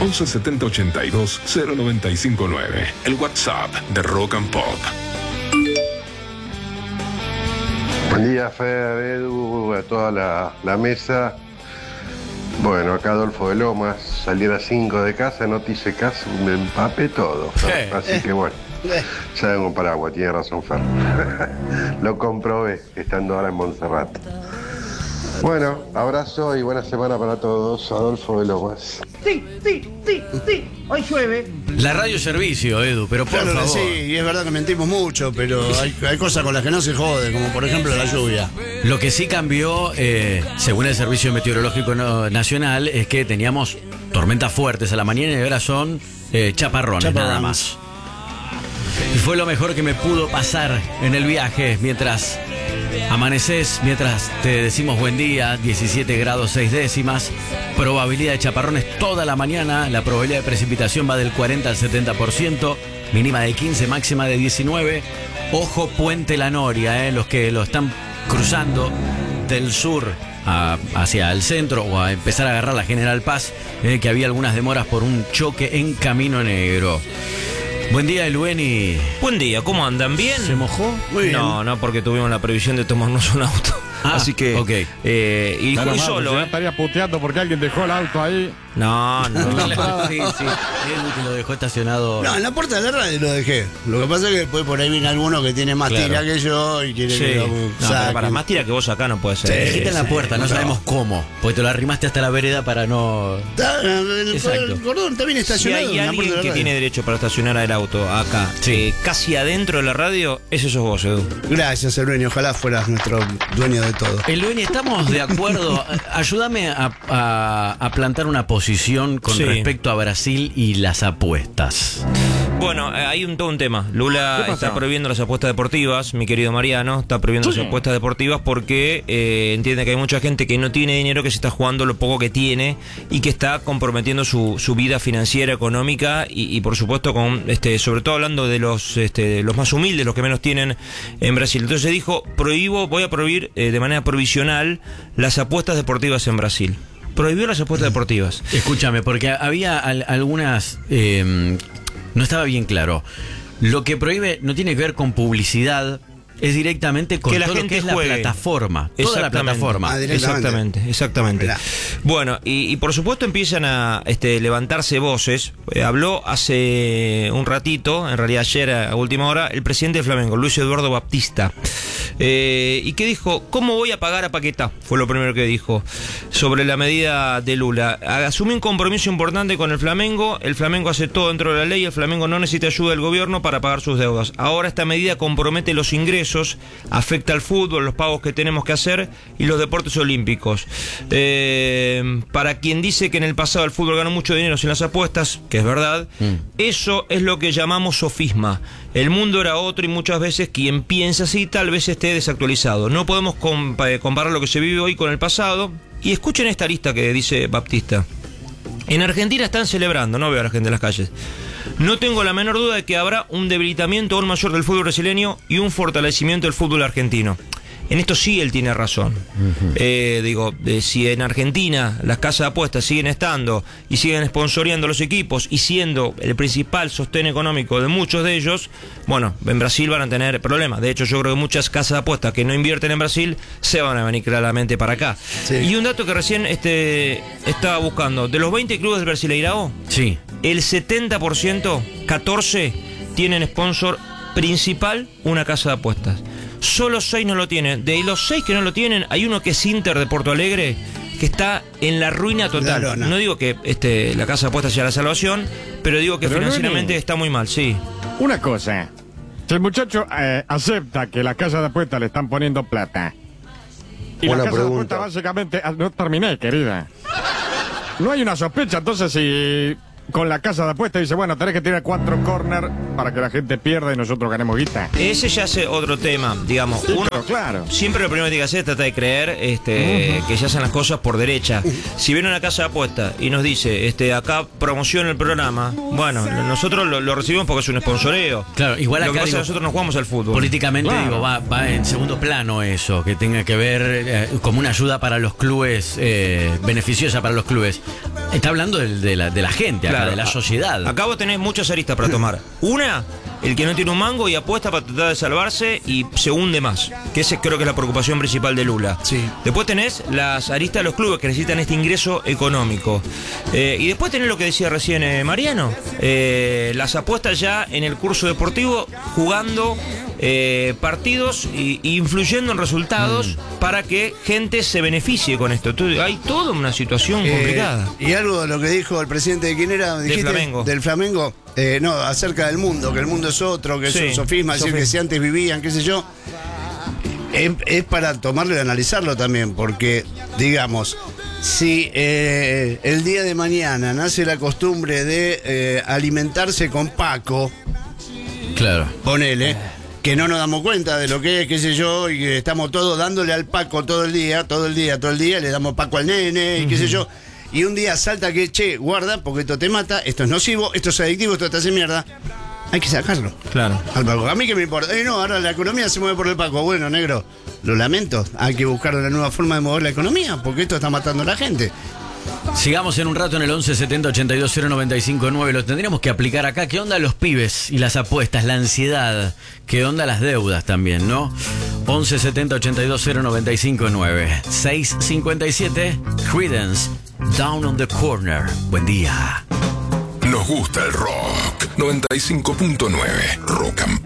11 70 82 0959. El WhatsApp de Rock and Pop. Buen día, Fer, Edu, a toda la mesa. Bueno, acá Adolfo de Lomas, salí a las 5 de casa, no te hice caso, me empapé todo. Así que bueno, ya vengo un paraguas, tiene razón Fer. Lo comprobé, estando ahora en Montserrat. Bueno, abrazo y buena semana para todos. Adolfo de Lomas. Sí, hoy llueve. La radio servicio, Edu, pero por Claro que favor. sí, y es verdad que mentimos mucho, pero hay cosas con las que no se jode, como por ejemplo la lluvia. Lo que sí cambió, según el Servicio Meteorológico Nacional, es que teníamos tormentas fuertes a la mañana y ahora son chaparrones, nada más. Y fue lo mejor que me pudo pasar en el viaje mientras amaneces, mientras te decimos buen día, 17 grados 6 décimas, probabilidad de chaparrones toda la mañana, la probabilidad de precipitación va del 40 al 70%, mínima de 15, máxima de 19. Ojo Puente La Noria, los que lo están cruzando del sur hacia el centro o a empezar a agarrar la General Paz, que había algunas demoras por un choque en Camino Negro. Buen día, Elueni. Buen día, ¿cómo andan? ¿Bien? ¿Se mojó? Muy bien. No, porque tuvimos la previsión de tomarnos un auto. Así que. ok. Y fui solo, Ya estaría puteando porque alguien dejó el auto ahí. No. Sí. Edu que lo dejó estacionado. No, en la puerta de la radio lo dejé. Lo que pasa es que después por ahí viene alguno que tiene más Claro. tira que yo y quiere Sí. que lo No, pero saquen. para más tira que vos acá no puede ser. Dejita en la puerta, no sabemos cómo. Porque te lo arrimaste hasta la vereda para no. El cordón está bien Si estacionado. hay en la puerta alguien de la que radio. tiene derecho para estacionar el auto acá, casi adentro de la radio, ese sos vos, Edu. Gracias, el dueño. Ojalá fueras nuestro dueño de todo. Elueni, estamos de acuerdo. Ayúdame a plantar una posición con respecto a Brasil y las apuestas. Bueno, hay todo un tema. Lula ¿Qué pasó? está prohibiendo las apuestas deportivas, mi querido Mariano, está prohibiendo las apuestas deportivas porque entiende que hay mucha gente que no tiene dinero, que se está jugando lo poco que tiene y que está comprometiendo su vida financiera, económica y por supuesto con sobre todo hablando de los más humildes, los que menos tienen en Brasil. Entonces dijo, voy a prohibir de manera provisional las apuestas deportivas en Brasil. Prohibió las apuestas deportivas. Escúchame, porque había algunas. No estaba bien claro. Lo que prohíbe no tiene que ver con publicidad, es directamente con Que la todo lo gente que es juegue. la plataforma. Toda la plataforma. Exactamente. Mirá. Bueno, y por supuesto empiezan a levantarse voces. Habló hace un ratito, en realidad ayer a última hora, el presidente de Flamengo, Luis Eduardo Baptista. Y que dijo, ¿cómo voy a pagar a Paquetá? Fue lo primero que dijo sobre la medida de Lula. Asume un compromiso importante con el Flamengo hace todo dentro de la ley, el Flamengo no necesita ayuda del gobierno para pagar sus deudas. Ahora esta medida compromete los ingresos, afecta al fútbol, los pagos que tenemos que hacer y los deportes olímpicos. Para quien dice que en el pasado el fútbol ganó mucho dinero sin las apuestas, que es verdad, eso es lo que llamamos sofisma. El mundo era otro y muchas veces quien piensa así tal vez esté desactualizado. No podemos comparar lo que se vive hoy con el pasado. Y escuchen esta lista que dice Baptista. En Argentina están celebrando, no veo a la gente en las calles. No tengo la menor duda de que habrá un debilitamiento aún mayor del fútbol brasileño y un fortalecimiento del fútbol argentino. En esto sí él tiene razón. Si en Argentina las casas de apuestas siguen estando y siguen sponsoreando los equipos y siendo el principal sostén económico de muchos de ellos, bueno, en Brasil van a tener problemas. De hecho, yo creo que muchas casas de apuestas que no invierten en Brasil se van a venir claramente para acá. Sí. Y un dato que recién estaba buscando, de los 20 clubes del Brasileirao, Sí. el 70%, 14, tienen sponsor principal una casa de apuestas. Solo 6 no lo tienen. De los 6 que no lo tienen, hay uno que es Inter de Porto Alegre, que está en la ruina total. No digo que la casa de apuestas sea la salvación, pero digo que financieramente está muy mal, sí. Una cosa. Si el muchacho acepta que la casa de apuestas le están poniendo plata. Y Buena la casa pregunta. de apuestas básicamente... No terminé, querida. No hay una sospecha, entonces, si con la casa de apuestas dice, bueno, tenés que tirar 4 corners para que la gente pierda y nosotros ganemos guita. Ese ya es otro tema, digamos. Sí, Uno pero claro. siempre lo primero que tiene que hacer es tratar de creer que se hacen las cosas por derecha. Si viene una casa de apuestas y nos dice, acá promociona el programa, bueno, nosotros lo recibimos porque es un sponsoreo. Claro, igual lo que acá pasa es que digo, nosotros no jugamos al fútbol. políticamente Claro. digo, va en segundo plano eso, que tenga que ver como una ayuda para los clubes, beneficiosa para los clubes. Está hablando de la gente, acá, Claro, de la sociedad. Acá vos tenés muchas aristas para tomar. Una, el que no tiene un mango y apuesta para tratar de salvarse y se hunde más. Que ese creo que es la preocupación principal de Lula. Sí. Después tenés las aristas de los clubes que necesitan este ingreso económico. Y después tenés lo que decía recién Mariano. Las apuestas ya en el curso deportivo, jugando partidos e influyendo en resultados para que gente se beneficie con esto. Entonces, hay toda una situación complicada. Y algo de lo que dijo el presidente de quién era, dijiste, Flamengo. del Flamengo, no, acerca del mundo, que el mundo es otro, que Sí, es un sofisma, decir que si antes vivían, qué sé yo. Es para tomarlo y analizarlo también, porque, digamos, si el día de mañana nace la costumbre de alimentarse con Paco, Claro. ponele, que no nos damos cuenta de lo que es, qué sé yo, y que estamos todos dándole al Paco todo el día, le damos Paco al nene, y qué sé yo, y un día salta que, che, guarda, porque esto te mata, esto es nocivo, esto es adictivo, esto te hace mierda, hay que sacarlo. Claro. Al Paco, a mí que me importa, no, ahora la economía se mueve por el Paco, bueno, negro, lo lamento, hay que buscar una nueva forma de mover la economía, porque esto está matando a la gente. Sigamos en un rato en el 1170 8209. Lo tendríamos que aplicar acá. ¿Qué onda los pibes y las apuestas, la ansiedad? ¿Qué onda las deudas también, no? 1170 8209. 657 Creedence, Down on the Corner. Buen día. Nos gusta el rock. 95.9 Rock and